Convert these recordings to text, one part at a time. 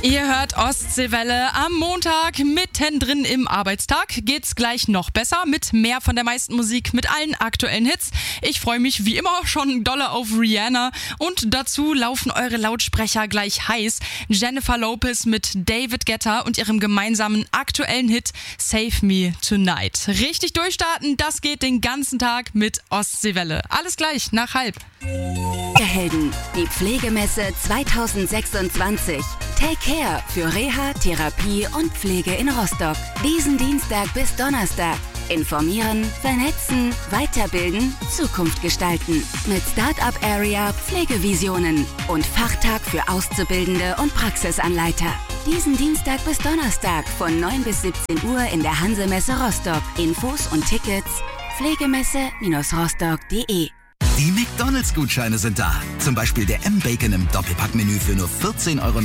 Ihr hört Ostseewelle am Montag, mittendrin im Arbeitstag. Geht's gleich noch besser mit mehr von der meisten Musik, mit allen aktuellen Hits. Ich freue mich wie immer schon dolle auf Rihanna und dazu laufen eure Lautsprecher gleich heiß. Jennifer Lopez mit David Guetta und ihrem gemeinsamen aktuellen Hit Save Me Tonight. Richtig durchstarten, das geht den ganzen Tag mit Ostseewelle. Alles gleich nach 12:30. Helden, die Pflegemesse 2026. Take Care für Reha, Therapie und Pflege in Rostock. Diesen Dienstag bis Donnerstag. Informieren, vernetzen, weiterbilden, Zukunft gestalten. Mit Startup Area, Pflegevisionen und Fachtag für Auszubildende und Praxisanleiter. Diesen Dienstag bis Donnerstag von 9 bis 17 Uhr in der Hansemesse Rostock. Infos und Tickets pflegemesse-rostock.de. Die McDonalds-Gutscheine sind da. Zum Beispiel der M-Bacon im Doppelpackmenü für nur 14,99 €.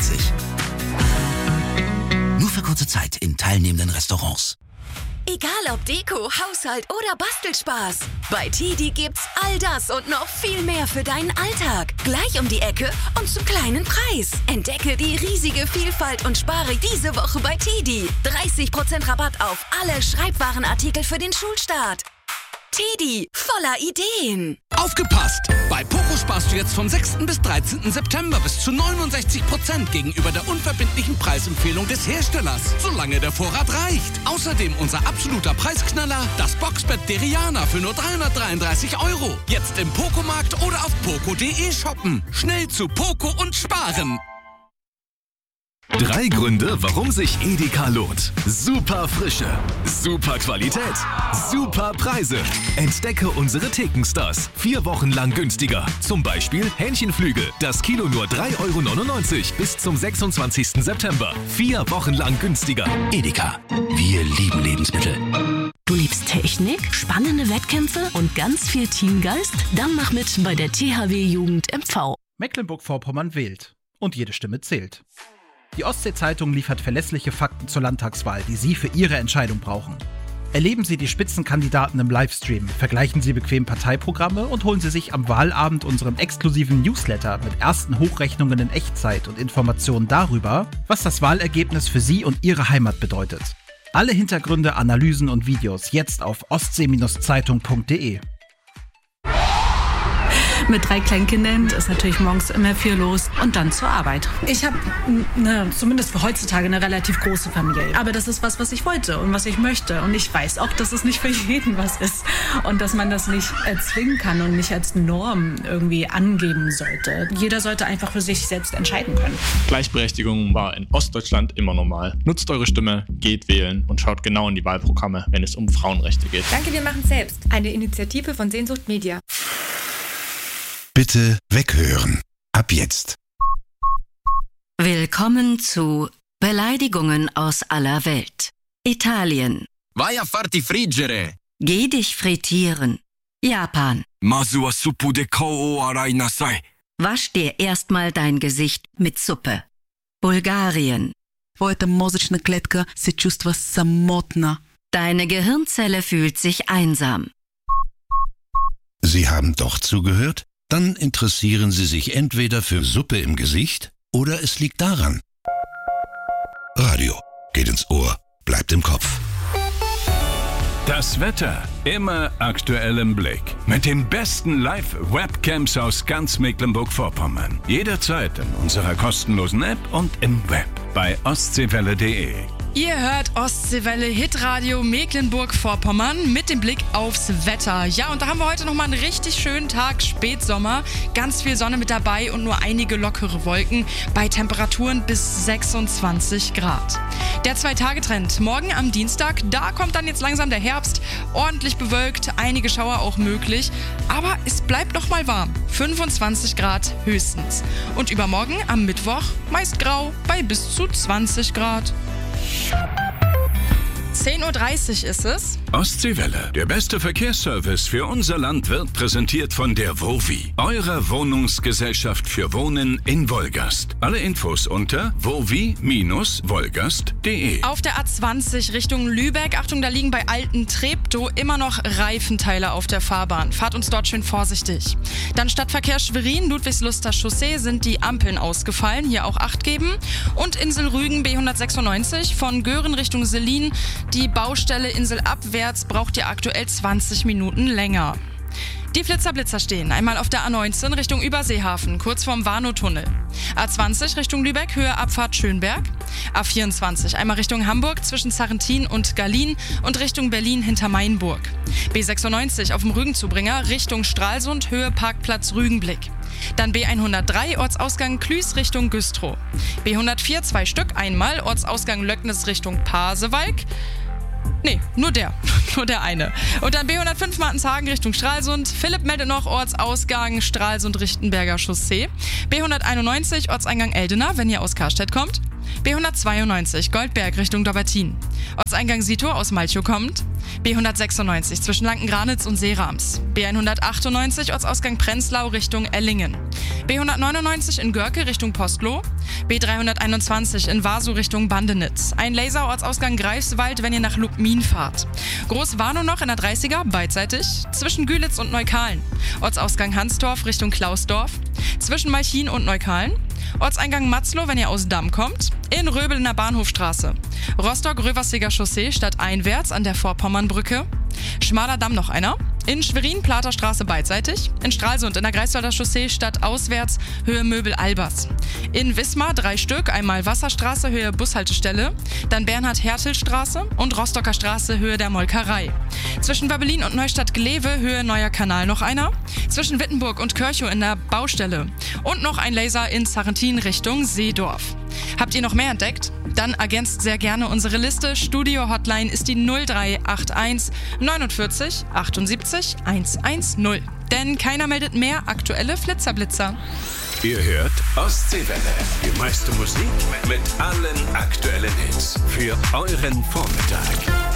Nur für kurze Zeit in teilnehmenden Restaurants. Egal ob Deko, Haushalt oder Bastelspaß. Bei TIDI gibt's all das und noch viel mehr für deinen Alltag. Gleich um die Ecke und zum kleinen Preis. Entdecke die riesige Vielfalt und spare diese Woche bei TIDI. 30% Rabatt auf alle Schreibwarenartikel für den Schulstart. TIDI, voller Ideen. Aufgepasst! Bei Poco sparst du jetzt vom 6. bis 13. September bis zu 69% gegenüber der unverbindlichen Preisempfehlung des Herstellers, solange der Vorrat reicht. Außerdem unser absoluter Preisknaller, das Boxbett Deriana für nur 333 €. Jetzt im Poco-Markt oder auf poco.de shoppen. Schnell zu Poco und sparen. 3 Gründe, warum sich Edeka lohnt. Super Frische, super Qualität, super Preise. Entdecke unsere Thekenstars. 4 Wochen lang günstiger. Zum Beispiel Hähnchenflügel. Das Kilo nur 3,99 € bis zum 26. September. 4 Wochen lang günstiger. Edeka. Wir lieben Lebensmittel. Du liebst Technik, spannende Wettkämpfe und ganz viel Teamgeist? Dann mach mit bei der THW Jugend MV. Mecklenburg-Vorpommern wählt. Und jede Stimme zählt. Die Ostsee-Zeitung liefert verlässliche Fakten zur Landtagswahl, die Sie für Ihre Entscheidung brauchen. Erleben Sie die Spitzenkandidaten im Livestream, vergleichen Sie bequem Parteiprogramme und holen Sie sich am Wahlabend unseren exklusiven Newsletter mit ersten Hochrechnungen in Echtzeit und Informationen darüber, was das Wahlergebnis für Sie und Ihre Heimat bedeutet. Alle Hintergründe, Analysen und Videos jetzt auf ostsee-zeitung.de. Mit 3 Kleinkindern ist natürlich morgens immer viel los und dann zur Arbeit. Ich habe zumindest für heutzutage eine relativ große Familie. Aber das ist was ich wollte und was ich möchte. Und ich weiß auch, dass es nicht für jeden was ist. Und dass man das nicht erzwingen kann und nicht als Norm irgendwie angeben sollte. Jeder sollte einfach für sich selbst entscheiden können. Gleichberechtigung war in Ostdeutschland immer normal. Nutzt eure Stimme, geht wählen und schaut genau in die Wahlprogramme, wenn es um Frauenrechte geht. Danke, wir machen selbst. Eine Initiative von Sehnsucht Media. Bitte weghören. Ab jetzt. Willkommen zu Beleidigungen aus aller Welt. Italien. Vai a farti friggere. Geh dich frittieren. Japan. Masu wa suppu de kou o arai nasai. Wasch dir erstmal dein Gesicht mit Suppe. Bulgarien. Твоята мозъчна клетка се чувства самотна. Deine Gehirnzelle fühlt sich einsam. Sie haben doch zugehört? Dann interessieren Sie sich entweder für Suppe im Gesicht oder es liegt daran. Radio geht ins Ohr, bleibt im Kopf. Das Wetter immer aktuell im Blick. Mit den besten Live-Webcams aus ganz Mecklenburg-Vorpommern. Jederzeit in unserer kostenlosen App und im Web bei ostseewelle.de. Ihr hört Ostseewelle Hitradio Mecklenburg-Vorpommern mit dem Blick aufs Wetter. Ja, und da haben wir heute nochmal einen richtig schönen Tag, Spätsommer. Ganz viel Sonne mit dabei und nur einige lockere Wolken bei Temperaturen bis 26 Grad. Der 2-Tage-Trend. Morgen am Dienstag, da kommt dann jetzt langsam der Herbst. Ordentlich bewölkt, einige Schauer auch möglich. Aber es bleibt noch mal warm. 25 Grad höchstens. Und übermorgen am Mittwoch meist grau bei bis zu 20 Grad. 10:30 Uhr ist es. Ostseewelle, der beste Verkehrsservice für unser Land, wird präsentiert von der WOWI, eurer Wohnungsgesellschaft für Wohnen in Wolgast. Alle Infos unter wowi-wolgast.de. Auf der A20 Richtung Lübeck, Achtung, da liegen bei Alten Treptow immer noch Reifenteile auf der Fahrbahn. Fahrt uns dort schön vorsichtig. Dann Stadtverkehr Schwerin, Ludwigsluster Chaussee sind die Ampeln ausgefallen, hier auch Acht geben. Und Insel Rügen B196 von Göhren Richtung Selin. Die Baustelle Insel abwärts braucht ihr aktuell 20 Minuten länger. Die Flitzer-Blitzer stehen einmal auf der A19 Richtung Überseehafen, kurz vorm Warnow-Tunnel. A20 Richtung Lübeck, Höhe Abfahrt Schönberg. A24 einmal Richtung Hamburg zwischen Sarrentin und Gallien und Richtung Berlin hinter Mainburg. B96 auf dem Rügenzubringer Richtung Stralsund, Höhe Parkplatz Rügenblick. Dann B103 Ortsausgang Klüß Richtung Güstrow. B104 2 Stück einmal Ortsausgang Löcknis Richtung Pasewalk. Nee, nur der eine. Und dann B105 Martenshagen Richtung Stralsund. Philipp meldet noch Ortsausgang Stralsund-Richtenberger Chaussee. B191 Ortseingang Eldena, wenn ihr aus Karstedt kommt. B192 Goldberg Richtung Dobbertin. Ortseingang Sito aus Malchow kommt. B196 zwischen Lankengranitz und Seerams. B198 Ortsausgang Prenzlau Richtung Ellingen. B199 in Görke Richtung Postloh. B321 in Wasow Richtung Bandenitz. Ein Laser-Ortsausgang Greifswald, wenn ihr nach Lubmin fahrt. Groß-Warnow noch in der 30er, beidseitig, zwischen Gülitz und Neukalen. Ortsausgang Hansdorf Richtung Klausdorf. Zwischen Malchin und Neukalen. Ortseingang Matzlow, wenn ihr aus Damm kommt. In Röbel in der Bahnhofstraße. Rostock-Röversiger Chaussee stadteinwärts an der Vorpommernbrücke. Schmaler Damm noch einer. In Schwerin Platerstraße beidseitig. In Stralsund in der Greifswalder Chaussee stadtauswärts Höhe Möbel-Albers. In Wismar 3 Stück, einmal Wasserstraße Höhe Bushaltestelle. Dann Bernhard-Hertel-Straße und Rostocker Straße Höhe der Molkerei. Zwischen Wabbelin und Neustadt-Glewe Höhe Neuer Kanal noch einer. Zwischen Wittenburg und Körchow in der Baustelle. Und noch ein Laser in Sarrentin Richtung Seedorf. Habt ihr noch mehr entdeckt? Dann ergänzt sehr gerne unsere Liste. Studio-Hotline ist die 0381 49 78 110. Denn keiner meldet mehr aktuelle Flitzer-Blitzer. Ihr hört Ostseewelle, die meiste Musik mit allen aktuellen Hits für euren Vormittag.